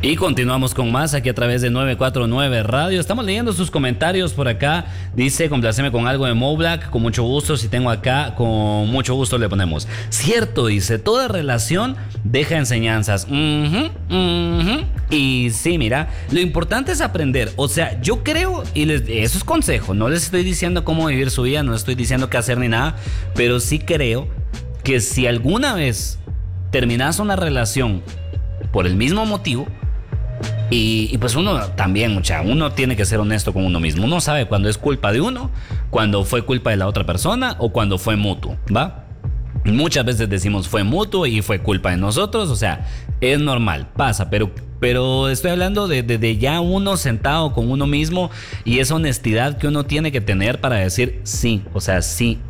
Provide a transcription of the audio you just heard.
Y continuamos con más aquí a través de 949 Radio. Estamos leyendo sus comentarios por acá. Dice, complaceme con algo de Mo Black. Con mucho gusto, si tengo acá, con mucho gusto le ponemos. Cierto, dice, toda relación deja enseñanzas. Y sí, mira, lo importante es aprender. O sea, yo creo, eso es consejo. No les estoy diciendo cómo vivir su vida, no les estoy diciendo qué hacer ni nada. Pero sí creo que si alguna vez terminas una relación por el mismo motivo, y pues uno también, uno tiene que ser honesto con uno mismo. Uno sabe cuando es culpa de uno, cuando fue culpa de la otra persona o cuando fue mutuo, ¿va? Muchas veces decimos fue mutuo y fue culpa de nosotros, o sea, es normal, pasa, pero estoy hablando de ya uno sentado con uno mismo y esa honestidad que uno tiene que tener para decir sí, o sea, sí,